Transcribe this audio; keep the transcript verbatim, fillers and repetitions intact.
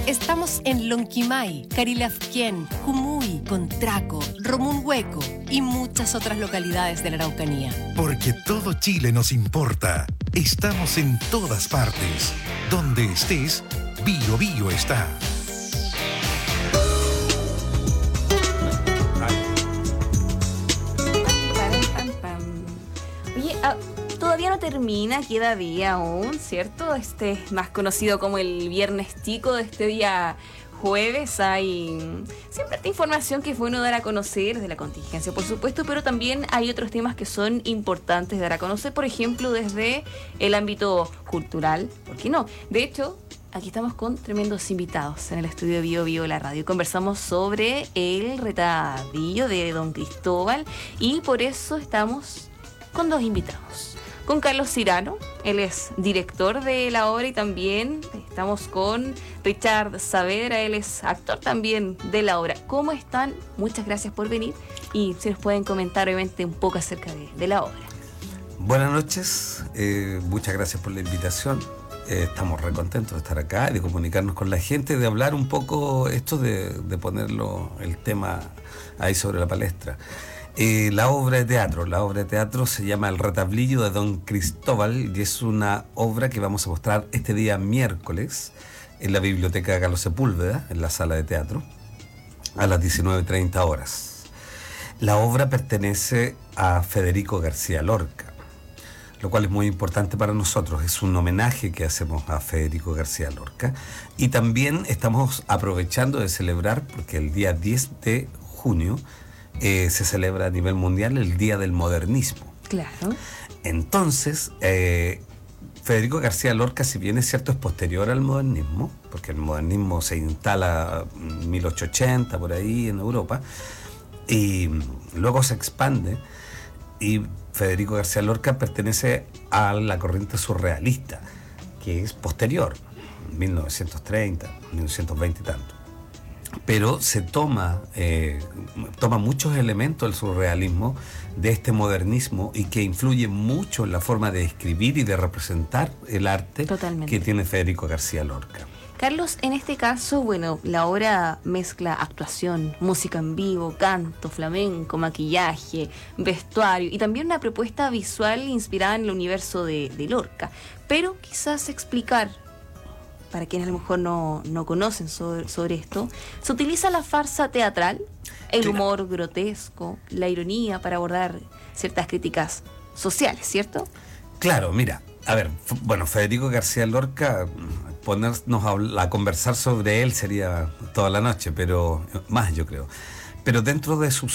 Estamos en Lonquimay, Carilafquén, Jumuy, Contraco, Romunhueco y muchas otras localidades de la Araucanía. Porque todo Chile nos importa. Estamos en todas partes. Donde estés, Bio Bio está. Oye, ah, todavía no termina, queda día aún, ¿cierto? Este más conocido como el Viernes Tico de este día jueves. Hay siempre esta información que es bueno dar a conocer de la contingencia, por supuesto, pero también hay otros temas que son importantes dar a conocer, por ejemplo, desde el ámbito cultural, ¿por qué no? De hecho, aquí estamos con tremendos invitados en el estudio de Bio Bio la radio. Conversamos sobre el retadillo de Don Cristóbal y por eso estamos con dos invitados. Con Carlos Cirano, él es director de la obra, y también estamos con Richard Saavedra, él es actor también de la obra. ¿Cómo están? Muchas gracias por venir y si nos pueden comentar obviamente un poco acerca de, de la obra. Buenas noches, eh, muchas gracias por la invitación. Eh, estamos re contentos de estar acá, de comunicarnos con la gente, de hablar un poco esto de, de ponerlo el tema ahí sobre la palestra. Eh, la obra de teatro, la obra de teatro se llama El Retablillo de Don Cristóbal y es una obra que vamos a mostrar este día miércoles en la Biblioteca Carlos Sepúlveda, en la sala de teatro, a las diecinueve treinta horas. La obra pertenece a Federico García Lorca, lo cual es muy importante para nosotros. Es un homenaje que hacemos a Federico García Lorca y también estamos aprovechando de celebrar, porque el día diez de junio eh, se celebra a nivel mundial el Día del Modernismo. Claro. Entonces, eh, Federico García Lorca, si bien es cierto, es posterior al modernismo, porque el modernismo se instala en mil ochocientos ochenta, por ahí, en Europa, y luego se expande, y Federico García Lorca pertenece a la corriente surrealista, que es posterior, mil novecientos treinta, mil novecientos veinte y tanto. Pero se toma, eh, toma muchos elementos del surrealismo, de este modernismo, y que influye mucho en la forma de escribir y de representar el arte. Totalmente. Que tiene Federico García Lorca. Carlos, en este caso, bueno, la obra mezcla actuación, música en vivo, canto, flamenco, maquillaje, vestuario y también una propuesta visual inspirada en el universo de, de Lorca. Pero quizás explicar, para quienes a lo mejor no, no conocen sobre, sobre esto, se utiliza la farsa teatral, el claro. humor grotesco, la ironía para abordar ciertas críticas sociales, ¿cierto? Claro, mira, a ver, f- bueno, Federico García Lorca, ponernos a, a conversar sobre él sería toda la noche, pero más yo creo. Pero dentro de sus